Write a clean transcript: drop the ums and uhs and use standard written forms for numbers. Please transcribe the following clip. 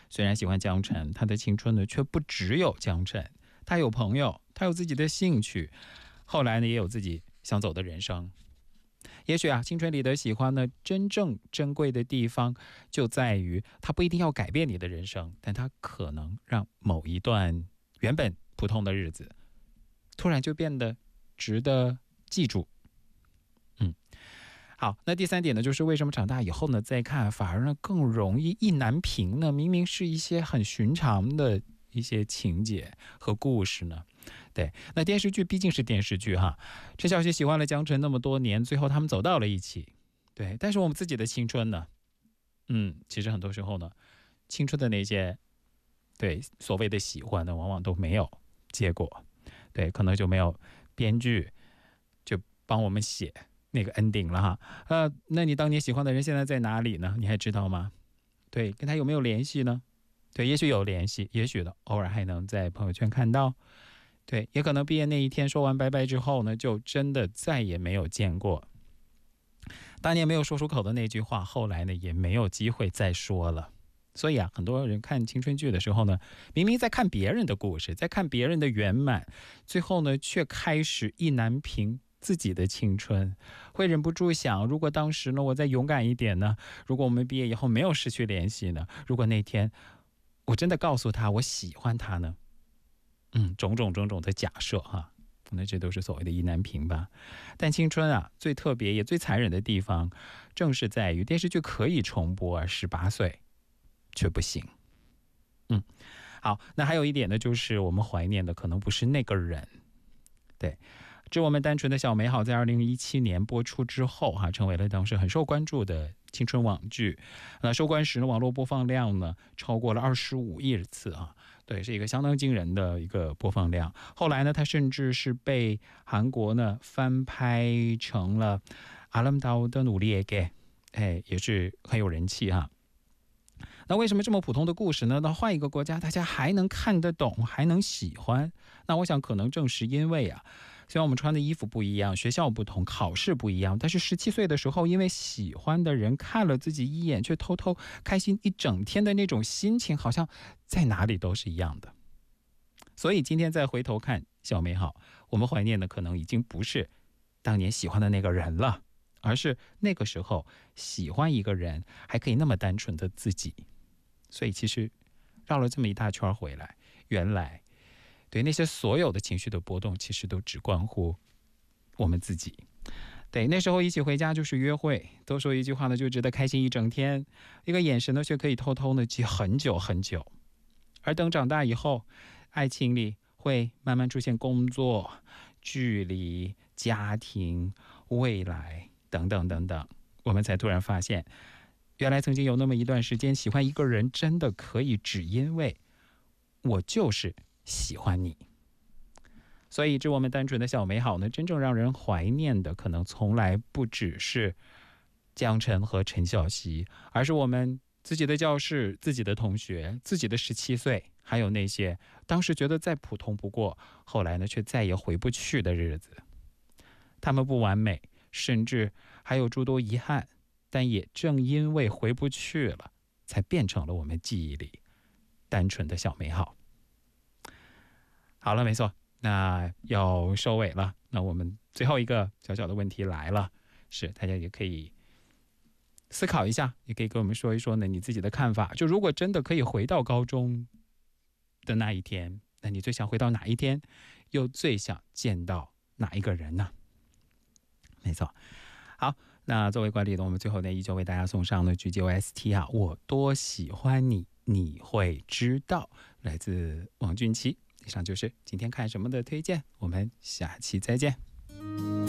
虽然喜欢江辰，他的青春呢却不只有江辰，他有朋友，他有自己的兴趣，后来呢也有自己想走的人生。也许青春里的喜欢呢，真正珍贵的地方就在于它不一定要改变你的人生，但它可能让某一段原本普通的日子突然就变得值得记住。好，那第三点呢，就是为什么长大以后呢再看反而呢更容易意难平呢？明明是一些很寻常的一些情节和故事呢。对，那电视剧毕竟是电视剧陈小希喜欢了江辰那么多年，最后他们走到了一起。对，但是我们自己的青春呢，其实很多时候呢，青春的那些对所谓的喜欢呢，往往都没有结果。对，可能就没有编剧就帮我们写那个 ending 了那你当年喜欢的人现在在哪里呢？你还知道吗？对，跟他有没有联系呢？对，也许有联系，也许的偶尔还能在朋友圈看到。对，也可能毕业那一天说完拜拜之后呢，就真的再也没有见过。当年没有说出口的那句话，后来呢也没有机会再说了。所以很多人看青春剧的时候呢，明明在看别人的故事，在看别人的圆满，最后呢却开始意难平自己的青春，会忍不住想，如果当时呢我再勇敢一点呢？如果我们毕业以后没有失去联系呢？如果那天我真的告诉他我喜欢他呢？种种的假设那这都是所谓的意难平吧。但青春最特别也最残忍的地方，正是在于电视剧可以重播18岁却不行。好，那还有一点呢，就是我们怀念的可能不是那个人。对，致我们单纯的小美好在2017年播出之后成为了当时很受关注的青春网剧。收官时呢，网络播放量呢超过了25亿次对，是一个相当惊人的一个播放量。后来呢，它甚至是被韩国呢翻拍成了阿름다운 우리에게，也是很有人气那为什么这么普通的故事呢？那换一个国家大家还能看得懂，还能喜欢？那我想可能正是因为虽然我们穿的衣服不一样，学校不同，考试不一样，但是17岁的时候，因为喜欢的人看了自己一眼，却偷偷开心一整天的那种心情，好像在哪里都是一样的。所以今天再回头看小美好，我们怀念的可能已经不是当年喜欢的那个人了，而是那个时候喜欢一个人还可以那么单纯的自己。所以其实绕了这么一大圈回来，原来对那些所有的情绪的波动，其实都只关乎我们自己。对，那时候一起回家就是约会，多说一句话呢就值得开心一整天，一个眼神呢却可以偷偷的记很久很久。而等长大以后，爱情里会慢慢出现工作、距离、家庭、未来等等等等，我们才突然发现，原来曾经有那么一段时间，喜欢一个人真的可以只因为我就是喜欢你。所以致我们单纯的小美好呢，真正让人怀念的可能从来不只是江辰和陈小希，而是我们自己的教室、自己的同学、自己的17岁，还有那些当时觉得再普通不过，后来呢却再也回不去的日子。他们不完美，甚至还有诸多遗憾，但也正因为回不去了，才变成了我们记忆里单纯的小美好。好了，没错，那要收尾了。那我们最后一个小小的问题来了，是大家也可以思考一下，也可以跟我们说一说呢你自己的看法。就如果真的可以回到高中的那一天，那你最想回到哪一天？又最想见到哪一个人呢？没错。好，那作为惯例呢，我们最后呢依旧为大家送上了句子 OST 我多喜欢你，你会知道，来自王俊琪。以上就是今天看什么的推荐，我们下期再见。